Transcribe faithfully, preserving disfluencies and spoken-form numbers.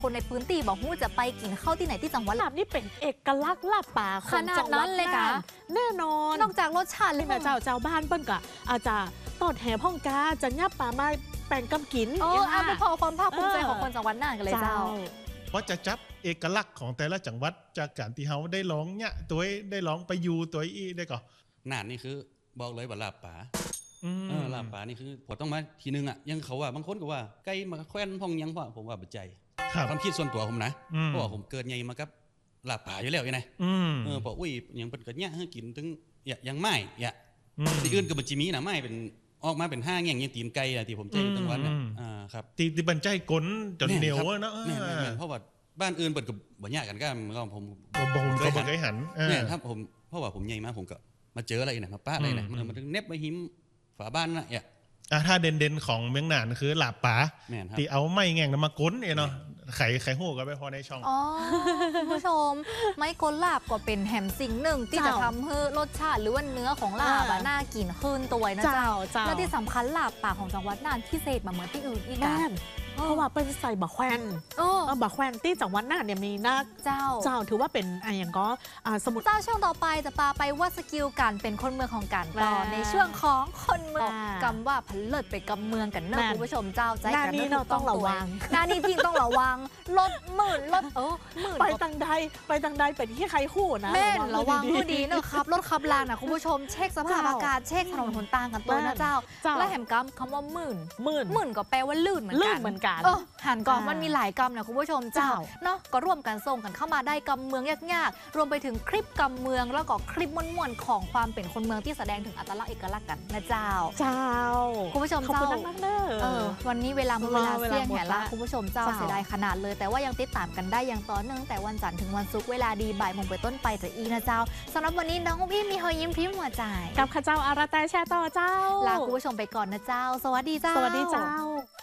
คนในพื้นที่บอกฮู้จะไปกินข้าวที่ไหนที่จังหวัดลาบนี่เป็นเอกลักษณ์ลาบป่าขของนาดจังหนั้วัดนเลยน่ากะนแน่นอนนอกจากรสชาติเลยแม่เจ้าเจ้าบ้านเปิ้นกะอาจจะตอดแห่พ่องกาจะยับป่ามาแป่งกำกินโอ้ย่างอานั้นไปพอความภาคภูมิใจของคนจังหวัดน่านกันเลยเจ้าเพราะจะจับเอกลักษณ์ของแต่ละจังหวัดจากการที่เขาได้ร้องเนี่ยตัวได้ร้องไปอยู่ตัวอีได้ก่อนน่านนี่คือบอกเลยว่าลาบป่าอืมเออลาบป่านี่คือผมต้องมาทีนึงอ่ะยังเขาว่าบางคนก็ว่าไก่มาแคว้นพ่องยังพ่อผมว่าบัใจครับความคิดส่วนตัวผมนะอืมเพราะว่าผมเกิดใหญ่มากับลาบป่าอยู่แล้วไงอืมเออบอกอุ้ยยังเป็นกันเนี่ยให้กินถึงอย่ายังไม่อย่าอืมที่อื่นก็บัจิมีนะไม่เป็นออกมาเป็นห้าแง่งยังตีนไก่อะที่ผมใจอยู่ตั้งวันนะอืมอ่าครับตีตีบันใจกลนจนเหนียวแม่อะเนาะแม่นแม่นแม่นเพราะว่าบ้านอื่นเปิดกับบ่ยากกันก็ก็ผมบ่บ่ผมก็บ่เคยหันเออเนี่ยครับผมเพราะว่าผมใหญ่มาผมก็มาเจออะไรนะมาป้าอะไรนะอืมมันมันถึงเน็บมาหิมฝาบ้านนะเนี่ยอ่ะถ้าเด่นๆของเมืองน่านคือลาบป๋าแม่นครับที่เอาไม้แง่งนำมาก้นเนี่ยเนาะไข่ไข่หูก็ไปพอในช่องอ๋อคุณผู้ชม ไม้กลลาบก็เป็นแหมสิ่งหนึ่งที่จะเจ้าทำให้รสชาติหรือว่าเนื้อของลาบอะอ่าน่ากินขึ้นตัวนะเจ้าเจ้าเจ้าและที่สำคัญลาบป่าของจังหวัดน่านพิเศษมาเหมือนที่อื่นอีกแม่อะนเพราะว่าเป็นใส่บะแควนโอ้เออบะแควนที่จังหวัดน่านเนี่ยมีนักเจ้าเจ้าถือว่าเป็นอะไรอย่างก็อ่าสมุทรเจ้าช่วงต่อไปจะปาไปว่าสกิลการเป็นคนเมืองของกันต่อแม่ในช่วงของคนเมืองแม่กำว่าพันเลิศไปกำเมืองกันเนอะแม่คุณผู้ชมเจ้าใจหน้ากันนี้เนเราอะต้องระวังหน้านี้จริงต้องระวังลดหมื่นลดเออหมื่นไปกว่าตังใดไปตังใดเป็นที่ใครคู่นะแม่นระวังๆก็ดีเนอะครับรถขับลางนะคุณผู้ชมเช็คสภาพเจ้าอากาศเช็คถนนหนทางกันตัวแม่นะนเจ้าเจ้าและแหมกำคำว่าหมื่นหมื่นหมื่นก็แปลว่าลื่นเหมือนกันลื่นเหมือนกันเออหันก่อนอ่ามัมันมีหลายกำนะคุณผู้ชมเจ้าเจ้าเนาะก็ร่วมกันส่งกันเข้ามาได้กำเมืองยากๆรวมไปถึงคลิปกำเมืองแล้วก็คลิปม่วนๆของความเป็นคนเมืองที่แสดงถึงอัตลักษณ์เอกลักษณ์กันนะเจ้าเจ้าคุณผู้ชมขอบคุณเจ้ามากๆเนอะเออวันนี้เวลาหมดเวลาเวลาเสี่ยงหมดแห่ละละคุณผู้ชมเจ้าเจ้าเสียดายขนาดเลย แต่ว่ายังติดตามกันได้อย่างต่อเนื่องแต่วันจันทร์ถึงวันศุกร์เวลาดีบ่ายโมงไปนต้นไปจะอีนะเจ้าสำหรับวันนี้น้องพี่มีเฮยยิ้มพริ้มหัวใจกับข้าเจ้าอาราแตแช่ต่อเจ้าลาคุณผู้ชมไปก่อนนะเจ้า สวัสดีเจ้าสวัสดีเจ้า